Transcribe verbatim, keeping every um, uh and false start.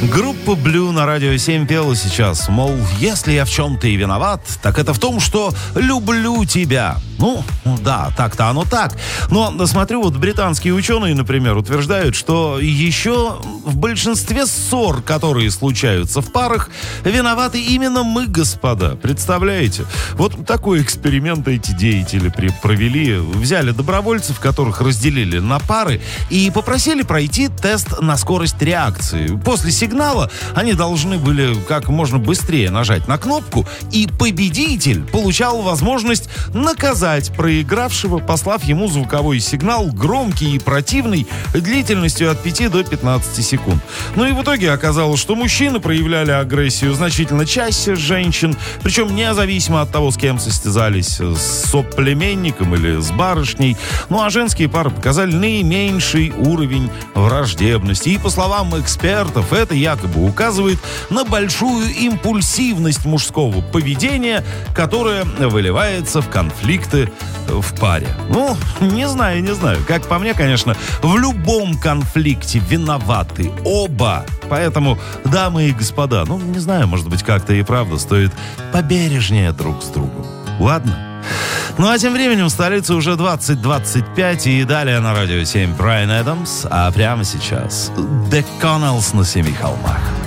Группа Blue на Радио семь пела сейчас, мол, если я в чем-то и виноват, так это в том, что люблю тебя. Ну, да, так-то оно так. Но, смотрю, вот британские ученые, например, утверждают, что еще в большинстве ссор, которые случаются в парах, виноваты именно мы, господа. Представляете? Вот такой эксперимент эти деятели при- провели. Взяли добровольцев, которых разделили на пары, и попросили пройти тест на скорость реакции. После сигнала они должны были как можно быстрее нажать на кнопку, и победитель получал возможность наказать проигравшего, послав ему звуковой сигнал, громкий и противный, длительностью от пяти до пятнадцати секунд. Ну и в итоге оказалось, что мужчины проявляли агрессию значительно чаще женщин, причем независимо от того, с кем состязались, с соплеменником или с барышней. Ну а женские пары показали наименьший уровень враждебности. И по словам экспертов, это якобы указывает на большую импульсивность мужского поведения, которая выливается в конфликты в паре. Ну, не знаю, не знаю. Как по мне, конечно, в любом конфликте виноваты оба. Поэтому, дамы и господа, ну, не знаю, может быть, как-то и правда стоит побережнее друг с другом. Ладно? Ну, а тем временем в столице уже двадцать двадцать пять, и далее на Радио семь Брайан Адамс, а прямо сейчас The Connells на Семи холмах.